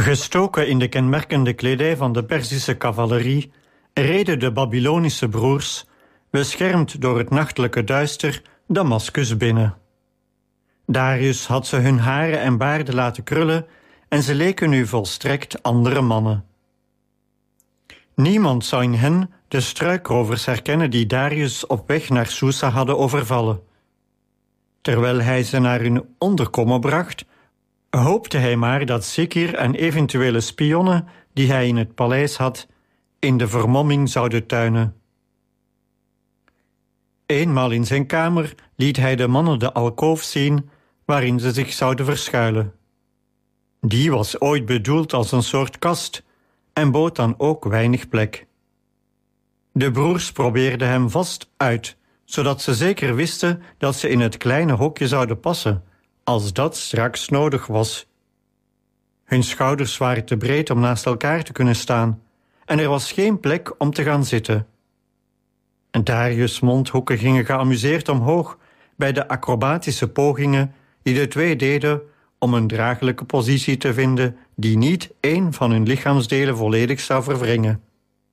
Gestoken in de kenmerkende kledij van de Perzische cavalerie reden de Babylonische broers, beschermd door het nachtelijke duister, Damascus binnen. Darius had ze hun haren en baarden laten krullen en ze leken nu volstrekt andere mannen. Niemand zou in hen de struikrovers herkennen die Darius op weg naar Susa hadden overvallen. Terwijl hij ze naar hun onderkomen bracht, hoopte hij maar dat Zikir en eventuele spionnen die hij in het paleis had, in de vermomming zouden tuinen. Eenmaal in zijn kamer liet hij de mannen de alkoof zien waarin ze zich zouden verschuilen. Die was ooit bedoeld als een soort kast en bood dan ook weinig plek. De broers probeerden hem vast uit, zodat ze zeker wisten dat ze in het kleine hokje zouden passen, als dat straks nodig was. Hun schouders waren te breed om naast elkaar te kunnen staan en er was geen plek om te gaan zitten. En Darius' mondhoeken gingen geamuseerd omhoog bij de acrobatische pogingen die de twee deden om een draaglijke positie te vinden die niet één van hun lichaamsdelen volledig zou verwringen.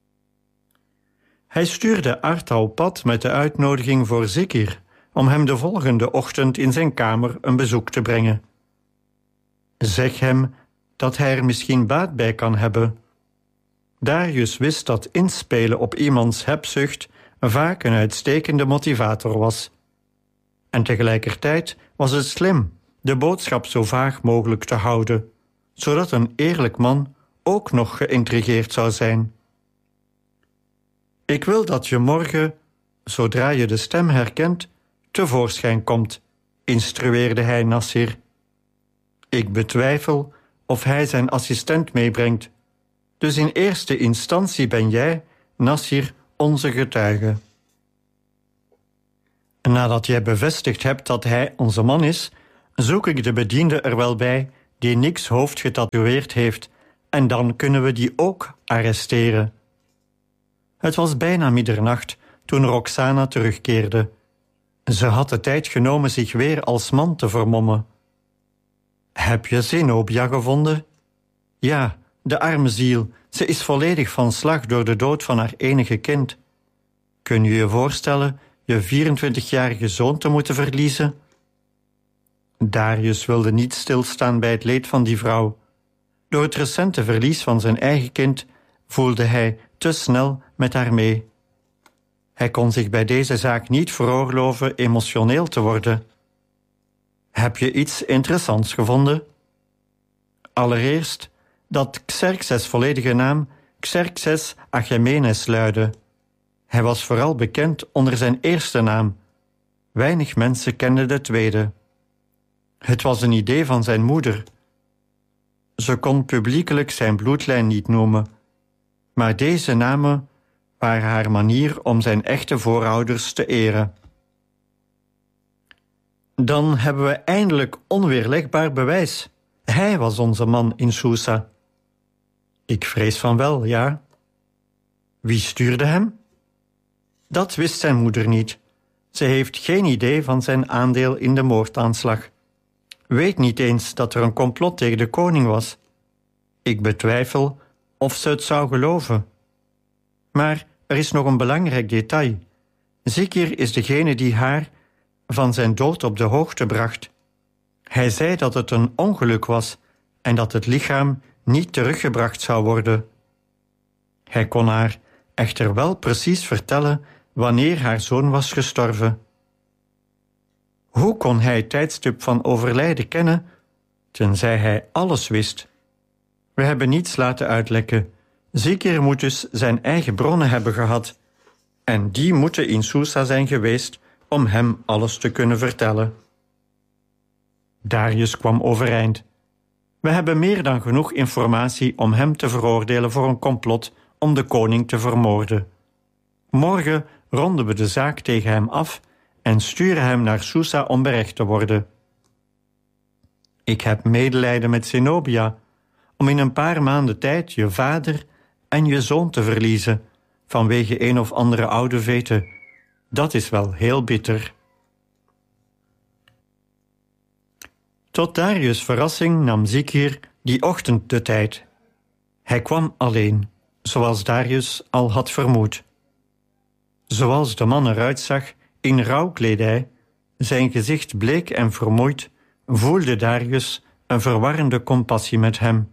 Hij stuurde Arta op pad met de uitnodiging voor Zikir om hem de volgende ochtend in zijn kamer een bezoek te brengen. Zeg hem dat hij er misschien baat bij kan hebben. Darius wist dat inspelen op iemands hebzucht vaak een uitstekende motivator was. En tegelijkertijd was het slim de boodschap zo vaag mogelijk te houden, zodat een eerlijk man ook nog geïntrigeerd zou zijn. Ik wil dat je morgen, zodra je de stem herkent, tevoorschijn komt, instrueerde hij Nassir. Ik betwijfel of hij zijn assistent meebrengt, dus in eerste instantie ben jij, Nassir, onze getuige. Nadat jij bevestigd hebt dat hij onze man is, zoek ik de bediende er wel bij die niks hoofd getatoeëerd heeft, en dan kunnen we die ook arresteren. Het was bijna middernacht toen Roxana terugkeerde. Ze had de tijd genomen zich weer als man te vermommen. Heb je Zenobia gevonden? Ja, de arme ziel, ze is volledig van slag door de dood van haar enige kind. Kun je je voorstellen je 24-jarige zoon te moeten verliezen? Darius wilde niet stilstaan bij het leed van die vrouw. Door het recente verlies van zijn eigen kind voelde hij te snel met haar mee. Hij kon zich bij deze zaak niet veroorloven emotioneel te worden. Heb je iets interessants gevonden? Allereerst dat Xerxes' volledige naam Xerxes Achaemenes luidde. Hij was vooral bekend onder zijn eerste naam. Weinig mensen kenden de tweede. Het was een idee van zijn moeder. Ze kon publiekelijk zijn bloedlijn niet noemen, maar deze namen waren haar manier om zijn echte voorouders te eren. Dan hebben we eindelijk onweerlegbaar bewijs. Hij was onze man in Susa. Ik vrees van wel, ja. Wie stuurde hem? Dat wist zijn moeder niet. Ze heeft geen idee van zijn aandeel in de moordaanslag. Weet niet eens dat er een complot tegen de koning was. Ik betwijfel of ze het zou geloven. Maar er is nog een belangrijk detail. Zikir is degene die haar van zijn dood op de hoogte bracht. Hij zei dat het een ongeluk was en dat het lichaam niet teruggebracht zou worden. Hij kon haar echter wel precies vertellen wanneer haar zoon was gestorven. Hoe kon hij het tijdstip van overlijden kennen, tenzij hij alles wist? We hebben niets laten uitlekken. Zikir moet dus zijn eigen bronnen hebben gehad. En die moeten in Susa zijn geweest om hem alles te kunnen vertellen. Darius kwam overeind. We hebben meer dan genoeg informatie om hem te veroordelen voor een complot om de koning te vermoorden. Morgen ronden we de zaak tegen hem af en sturen hem naar Susa om berecht te worden. Ik heb medelijden met Zenobia om in een paar maanden tijd je vader en je zoon te verliezen vanwege een of andere oude vete. Dat is wel heel bitter. Tot Darius' verrassing nam Zikir die ochtend de tijd. Hij kwam alleen, zoals Darius al had vermoed. Zoals de man eruit zag, in rouwkledij, zijn gezicht bleek en vermoeid, voelde Darius een verwarrende compassie met hem.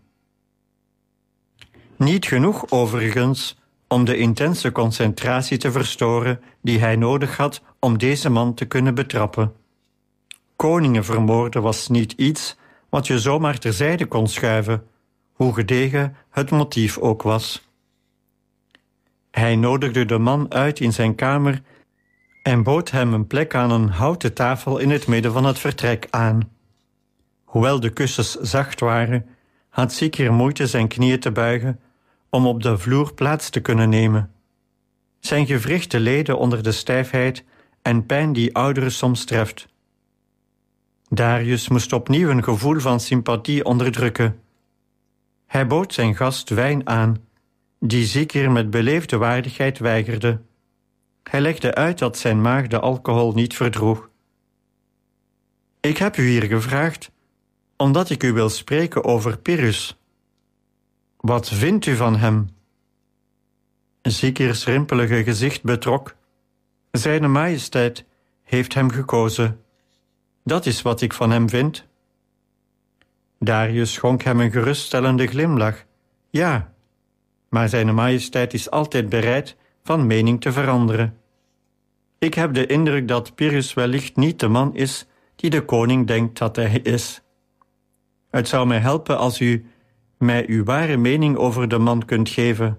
Niet genoeg overigens om de intense concentratie te verstoren die hij nodig had om deze man te kunnen betrappen. Koningen vermoorden was niet iets wat je zomaar terzijde kon schuiven, hoe gedegen het motief ook was. Hij nodigde de man uit in zijn kamer en bood hem een plek aan een houten tafel in het midden van het vertrek aan. Hoewel de kussens zacht waren, had Zikir moeite zijn knieën te buigen om op de vloer plaats te kunnen nemen. Zijn gewrichten leden onder de stijfheid en pijn die ouderen soms treft. Darius moest opnieuw een gevoel van sympathie onderdrukken. Hij bood zijn gast wijn aan, die Zikir met beleefde waardigheid weigerde. Hij legde uit dat zijn maag de alcohol niet verdroeg. Ik heb u hier gevraagd, omdat ik u wil spreken over Pyrrhus. Wat vindt u van hem? Zikirs rimpelige gezicht betrok. Zijne majesteit heeft hem gekozen. Dat is wat ik van hem vind. Darius schonk hem een geruststellende glimlach. Ja, maar zijne majesteit is altijd bereid van mening te veranderen. Ik heb de indruk dat Pyrrhus wellicht niet de man is die de koning denkt dat hij is. Het zou mij helpen als u mij uw ware mening over de man kunt geven.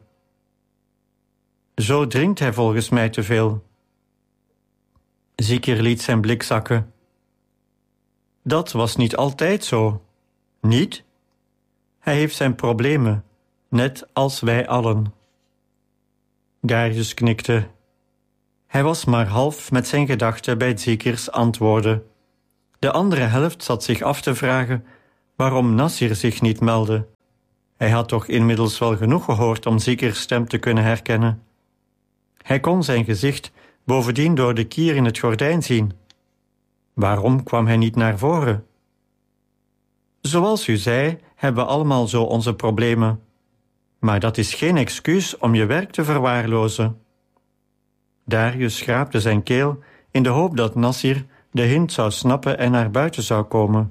Zo drinkt hij volgens mij te veel. Zikir liet zijn blik zakken. Dat was niet altijd zo. Niet? Hij heeft zijn problemen, net als wij allen. Darius knikte. Hij was maar half met zijn gedachten bij Zikirs antwoorden. De andere helft zat zich af te vragen waarom Nasir zich niet meldde. Hij had toch inmiddels wel genoeg gehoord om Zikirs stem te kunnen herkennen. Hij kon zijn gezicht bovendien door de kier in het gordijn zien. Waarom kwam hij niet naar voren? Zoals u zei, hebben we allemaal zo onze problemen. Maar dat is geen excuus om je werk te verwaarlozen. Darius schraapte zijn keel in de hoop dat Nasir de hint zou snappen en naar buiten zou komen.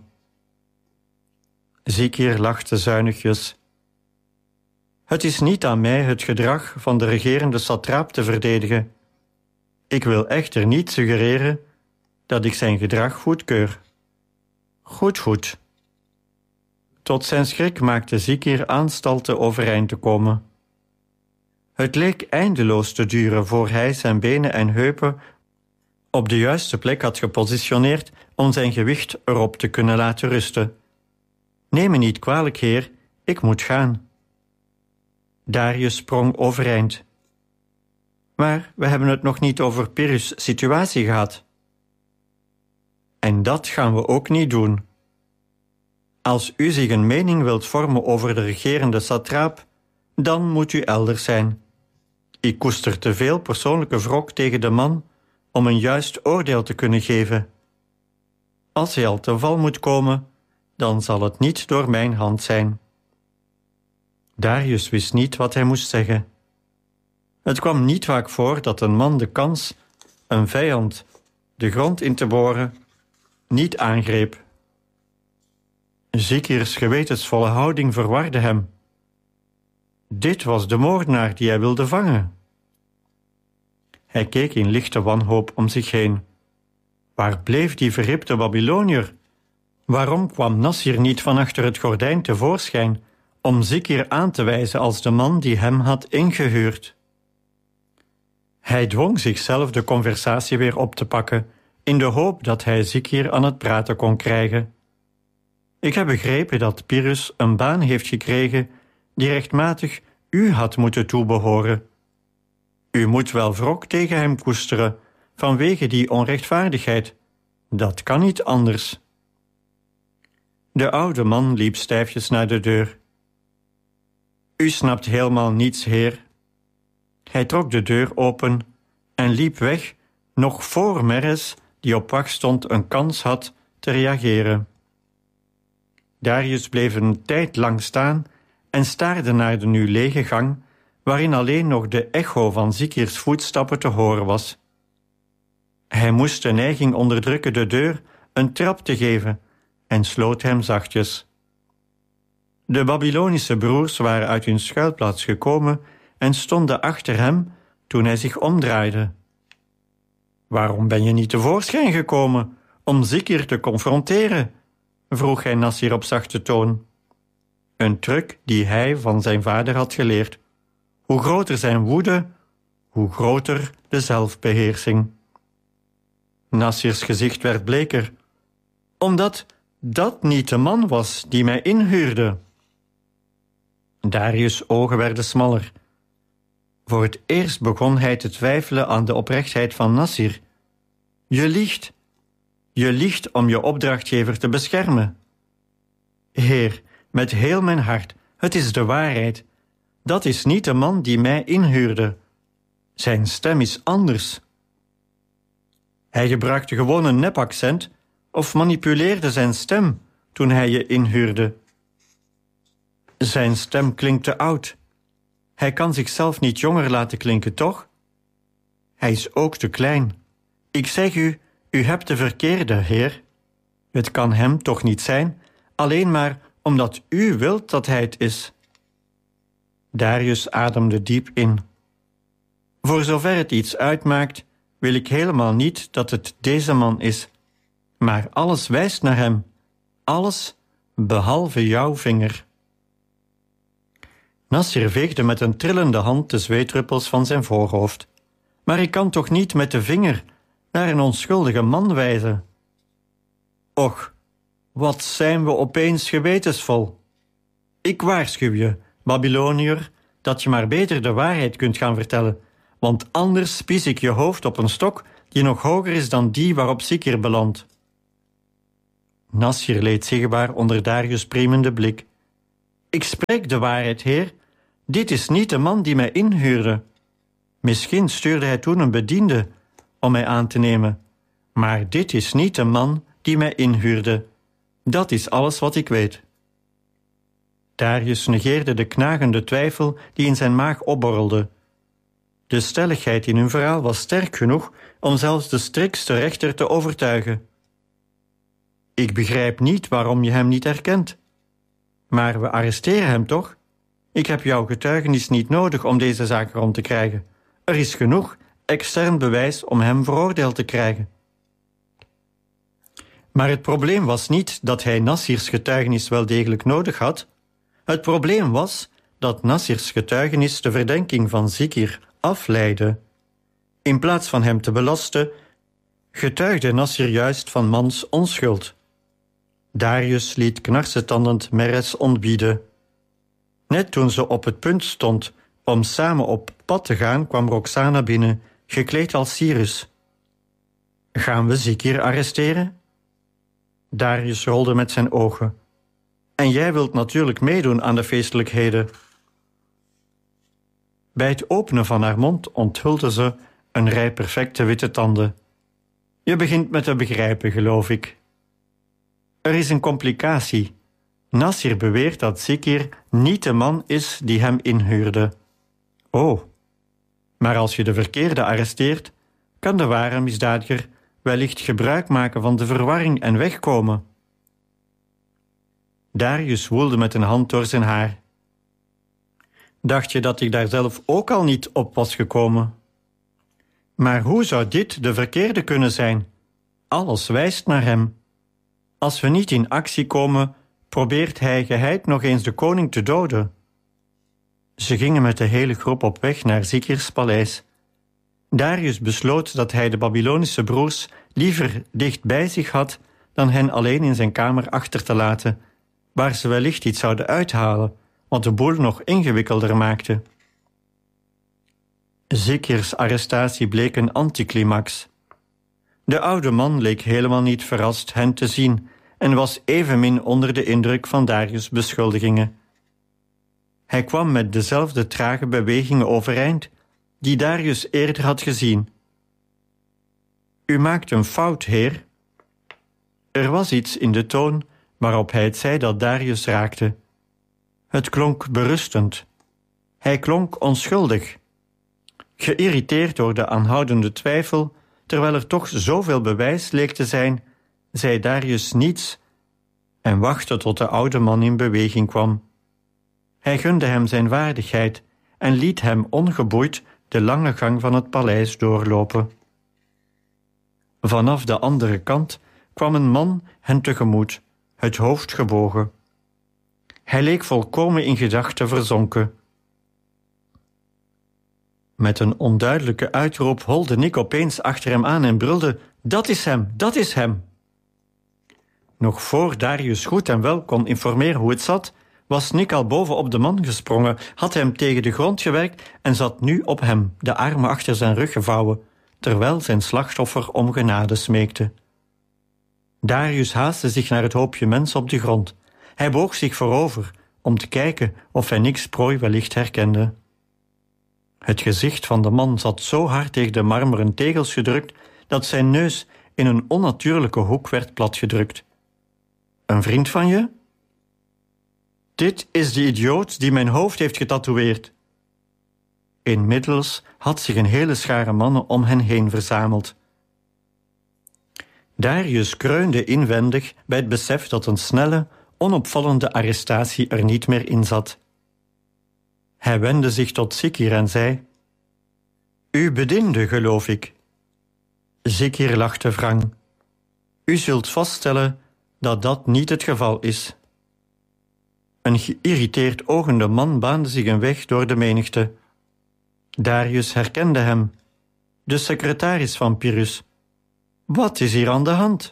Zikir lachte zuinigjes. Het is niet aan mij het gedrag van de regerende satraap te verdedigen. Ik wil echter niet suggereren dat ik zijn gedrag goedkeur. Goed. Tot zijn schrik maakte Zikir aanstalten overeind te komen. Het leek eindeloos te duren voor hij zijn benen en heupen op de juiste plek had gepositioneerd om zijn gewicht erop te kunnen laten rusten. Neem me niet kwalijk, heer, ik moet gaan. Darius sprong overeind. Maar we hebben het nog niet over Pyrrhus' situatie gehad. En dat gaan we ook niet doen. Als u zich een mening wilt vormen over de regerende satraap, dan moet u elders zijn. Ik koester te veel persoonlijke wrok tegen de man om een juist oordeel te kunnen geven. Als hij al te val moet komen, dan zal het niet door mijn hand zijn. Darius wist niet wat hij moest zeggen. Het kwam niet vaak voor dat een man de kans een vijand de grond in te boren niet aangreep. Zikirs gewetensvolle houding verwarde hem. Dit was de moordenaar die hij wilde vangen. Hij keek in lichte wanhoop om zich heen. Waar bleef die verhipte Babyloniër? Waarom kwam Nasir niet van achter het gordijn tevoorschijn om Zikir aan te wijzen als de man die hem had ingehuurd? Hij dwong zichzelf de conversatie weer op te pakken, in de hoop dat hij Zikir aan het praten kon krijgen. Ik heb begrepen dat Pyrrhus een baan heeft gekregen die rechtmatig u had moeten toebehoren. U moet wel wrok tegen hem koesteren, vanwege die onrechtvaardigheid. Dat kan niet anders. De oude man liep stijfjes naar de deur. U snapt helemaal niets, heer. Hij trok de deur open en liep weg, nog voor Meres, die op wacht stond, een kans had te reageren. Darius bleef een tijd lang staan en staarde naar de nu lege gang, waarin alleen nog de echo van Zikirs voetstappen te horen was. Hij moest de neiging onderdrukken de deur een trap te geven en sloot hem zachtjes. De Babylonische broers waren uit hun schuilplaats gekomen en stonden achter hem toen hij zich omdraaide. Waarom ben je niet tevoorschijn gekomen om Zikir te confronteren? Vroeg hij Nassir op zachte toon. Een truc die hij van zijn vader had geleerd. Hoe groter zijn woede, hoe groter de zelfbeheersing. Nassirs gezicht werd bleker, omdat dat niet de man was die mij inhuurde. Darius' ogen werden smaller. Voor het eerst begon hij te twijfelen aan de oprechtheid van Nassir. Je liegt. Je liegt om je opdrachtgever te beschermen. Heer, met heel mijn hart, het is de waarheid. Dat is niet de man die mij inhuurde. Zijn stem is anders. Hij gebruikte gewoon een nepaccent of manipuleerde zijn stem toen hij je inhuurde. Zijn stem klinkt te oud. Hij kan zichzelf niet jonger laten klinken, toch? Hij is ook te klein. Ik zeg u, u hebt de verkeerde, heer. Het kan hem toch niet zijn, alleen maar omdat u wilt dat hij het is. Darius ademde diep in. Voor zover het iets uitmaakt, wil ik helemaal niet dat het deze man is. Maar alles wijst naar hem. Alles, behalve jouw vinger. Nassir veegde met een trillende hand de zweetdruppels van zijn voorhoofd. Maar ik kan toch niet met de vinger naar een onschuldige man wijzen? Och, wat zijn we opeens gewetensvol. Ik waarschuw je, Babyloniër, dat je maar beter de waarheid kunt gaan vertellen, want anders spies ik je hoofd op een stok die nog hoger is dan die waarop Zikir belandt. Nassir leed zichtbaar onder Darius' priemende blik. Ik spreek de waarheid, heer. Dit is niet de man die mij inhuurde. Misschien stuurde hij toen een bediende om mij aan te nemen. Maar dit is niet de man die mij inhuurde. Dat is alles wat ik weet. Darius negeerde de knagende twijfel die in zijn maag opborrelde. De stelligheid in hun verhaal was sterk genoeg om zelfs de striktste rechter te overtuigen. Ik begrijp niet waarom je hem niet herkent. Maar we arresteren hem toch? Ik heb jouw getuigenis niet nodig om deze zaak rond te krijgen. Er is genoeg extern bewijs om hem veroordeeld te krijgen. Maar het probleem was niet dat hij Nassirs getuigenis wel degelijk nodig had. Het probleem was dat Nassirs getuigenis de verdenking van Zikir afleidde. In plaats van hem te belasten, getuigde Nassir juist van mans onschuld. Darius liet knarsetandend Meres ontbieden. Net toen ze op het punt stond om samen op pad te gaan, kwam Roxana binnen, gekleed als Cyrus. Gaan we Zikir arresteren? Darius rolde met zijn ogen. En jij wilt natuurlijk meedoen aan de feestelijkheden. Bij het openen van haar mond onthulde ze een rij perfecte witte tanden. Je begint me te begrijpen, geloof ik. Er is een complicatie. Nassir beweert dat Zikir niet de man is die hem inhuurde. Oh, maar als je de verkeerde arresteert, kan de ware misdadiger wellicht gebruik maken van de verwarring en wegkomen. Darius woelde met een hand door zijn haar. Dacht je dat ik daar zelf ook al niet op was gekomen? Maar hoe zou dit de verkeerde kunnen zijn? Alles wijst naar hem. Als we niet in actie komen, probeert hij geheid nog eens de koning te doden. Ze gingen met de hele groep op weg naar Zikirs paleis. Darius besloot dat hij de Babylonische broers liever dicht bij zich had dan hen alleen in zijn kamer achter te laten, waar ze wellicht iets zouden uithalen, wat de boel nog ingewikkelder maakte. Zikirs arrestatie bleek een anticlimax. De oude man leek helemaal niet verrast hen te zien en was evenmin onder de indruk van Darius' beschuldigingen. Hij kwam met dezelfde trage bewegingen overeind die Darius eerder had gezien. U maakt een fout, heer. Er was iets in de toon waarop hij het zei dat Darius raakte. Het klonk berustend. Hij klonk onschuldig. Geïrriteerd door de aanhoudende twijfel, terwijl er toch zoveel bewijs leek te zijn, zei Darius niets en wachtte tot de oude man in beweging kwam. Hij gunde hem zijn waardigheid en liet hem ongeboeid de lange gang van het paleis doorlopen. Vanaf de andere kant kwam een man hen tegemoet, het hoofd gebogen. Hij leek volkomen in gedachten verzonken. Met een onduidelijke uitroep holde Nick opeens achter hem aan en brulde: "Dat is hem, dat is hem!" Nog voor Darius goed en wel kon informeren hoe het zat, was Nick al bovenop de man gesprongen, had hem tegen de grond gewerkt en zat nu op hem, de armen achter zijn rug gevouwen, terwijl zijn slachtoffer om genade smeekte. Darius haastte zich naar het hoopje mensen op de grond. Hij boog zich voorover om te kijken of hij Nicks prooi wellicht herkende. Het gezicht van de man zat zo hard tegen de marmeren tegels gedrukt dat zijn neus in een onnatuurlijke hoek werd platgedrukt. "Een vriend van je?" "Dit is de idioot die mijn hoofd heeft getatoeëerd." Inmiddels had zich een hele schare mannen om hen heen verzameld. Darius kreunde inwendig bij het besef dat een snelle, onopvallende arrestatie er niet meer in zat. Hij wendde zich tot Zikir en zei: "U bediende, geloof ik." Zikir lachte wrang. "U zult vaststellen dat dat niet het geval is." Een geïrriteerd ogende man baande zich een weg door de menigte. Darius herkende hem. De secretaris van Pyrrhus. "Wat is hier aan de hand?"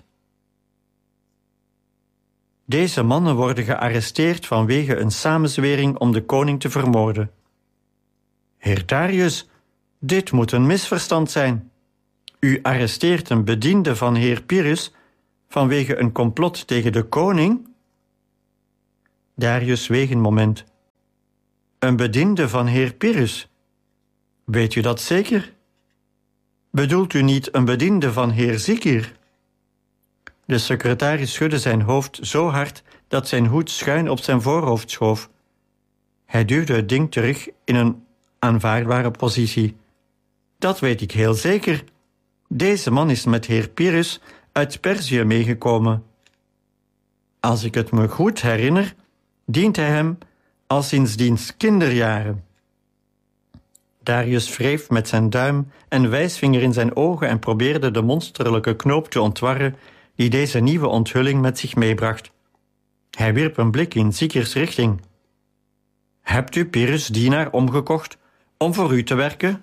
"Deze mannen worden gearresteerd vanwege een samenzwering om de koning te vermoorden." "Heer Darius, dit moet een misverstand zijn. U arresteert een bediende van heer Pyrrhus vanwege een complot tegen de koning?" Darius zweeg een moment. "Een bediende van heer Pyrrhus? Weet u dat zeker? Bedoelt u niet een bediende van heer Zikir?" De secretaris schudde zijn hoofd zo hard dat zijn hoed schuin op zijn voorhoofd schoof. Hij duwde het ding terug in een aanvaardbare positie. "Dat weet ik heel zeker. Deze man is met heer Pyrrhus uit Perzië meegekomen. Als ik het me goed herinner, dient hij hem al sinds diens kinderjaren." Darius wreef met zijn duim en wijsvinger in zijn ogen en probeerde de monsterlijke knoop te ontwarren die deze nieuwe onthulling met zich meebracht. Hij wierp een blik in Zikirs richting. "Hebt u Pyrrhus' dienaar omgekocht om voor u te werken?"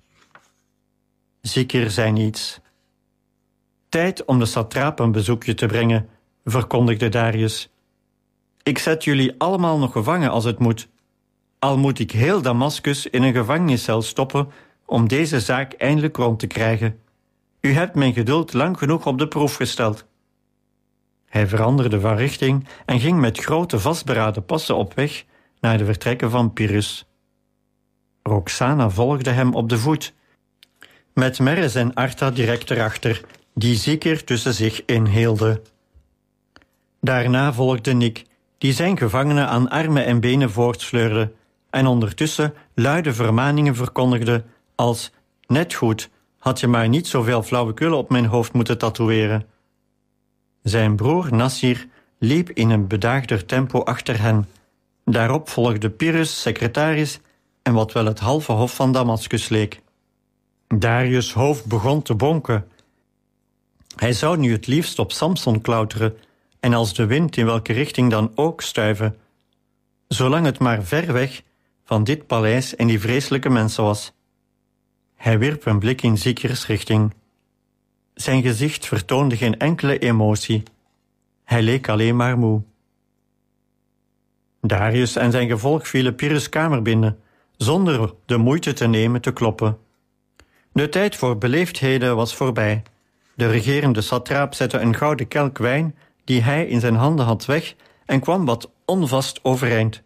Zikir zei niets. "Tijd om de satraap een bezoekje te brengen," verkondigde Darius. "Ik zet jullie allemaal nog gevangen als het moet. Al moet ik heel Damascus in een gevangeniscel stoppen om deze zaak eindelijk rond te krijgen. U hebt mijn geduld lang genoeg op de proef gesteld." Hij veranderde van richting en ging met grote vastberaden passen op weg naar de vertrekken van Pyrrhus. Roxana volgde hem op de voet, met Meres en Arta direct erachter, die Zikir tussen zich inhielden. Daarna volgde Nick, die zijn gevangene aan armen en benen voortsleurde en ondertussen luide vermaningen verkondigde als: "Net goed, had je maar niet zoveel flauwekul op mijn hoofd moeten tatoeëren." Zijn broer Nassir liep in een bedaagder tempo achter hen. Daarop volgde Pyrrhus, secretaris en wat wel het halve hof van Damascus leek. Darius' hoofd begon te bonken. Hij zou nu het liefst op Samson klauteren en als de wind in welke richting dan ook stuiven, zolang het maar ver weg van dit paleis en die vreselijke mensen was. Hij wierp een blik in Zikirs richting. Zijn gezicht vertoonde geen enkele emotie. Hij leek alleen maar moe. Darius en zijn gevolg vielen Pyrrhus' kamer binnen, zonder de moeite te nemen te kloppen. De tijd voor beleefdheden was voorbij. De regerende satraap zette een gouden kelk wijn die hij in zijn handen had weg en kwam wat onvast overeind.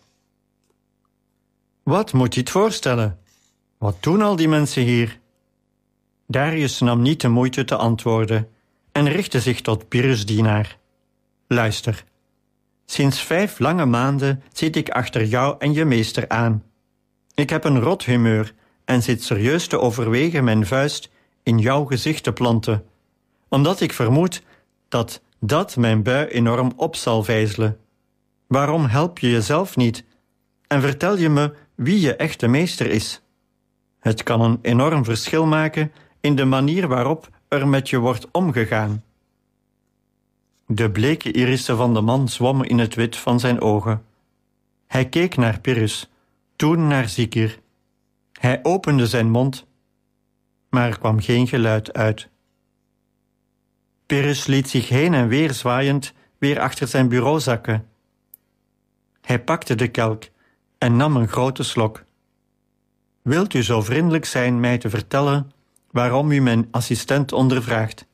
Wat moet je het voorstellen? Wat doen al die mensen hier? Darius nam niet de moeite te antwoorden en richtte zich tot Pyrrhus' dienaar. Luister, Sinds 5 lange maanden zit ik achter jou en je meester aan. Ik heb een rot humeur en zit serieus te overwegen mijn vuist in jouw gezicht te planten, omdat ik vermoed dat mijn bui enorm op zal vijzelen. Waarom help je jezelf niet en vertel je me wie je echte meester is? Het kan een enorm verschil maken in de manier waarop er met je wordt omgegaan. De bleke irissen van de man zwommen in het wit van zijn ogen. Hij keek naar Pyrrhus, toen naar Zikir. Hij opende zijn mond, maar er kwam geen geluid uit. Pyrrhus liet zich heen en weer zwaaiend weer achter zijn bureau zakken. Hij pakte de kelk en nam een grote slok. Wilt u zo vriendelijk zijn mij te vertellen waarom u mijn assistent ondervraagt?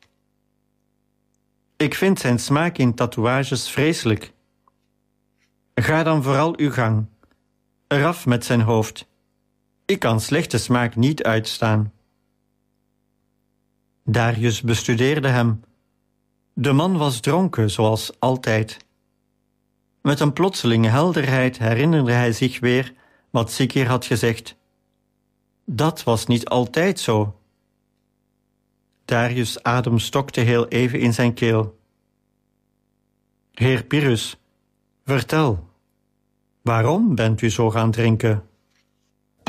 Ik vind zijn smaak in tatoeages vreselijk. Ga dan vooral uw gang. Eraf met zijn hoofd. Ik kan slechte smaak niet uitstaan. Darius bestudeerde hem. De man was dronken, zoals altijd. Met een plotselinge helderheid herinnerde hij zich weer wat Zikir had gezegd. Dat was niet altijd zo. Darius' adem stokte heel even in zijn keel. Heer Pyrrhus, vertel, waarom bent u zo gaan drinken?